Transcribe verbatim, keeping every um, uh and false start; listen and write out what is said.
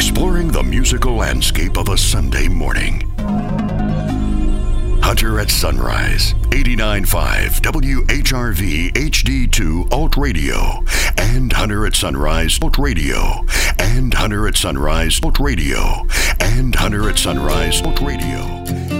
exploring the musical landscape of a Sunday morning. Hunter at Sunrise, eighty-nine point five W H R V H D two Alt Radio, and Hunter at Sunrise Alt Radio, and Hunter at Sunrise Alt Radio, and Hunter at Sunrise Alt Radio.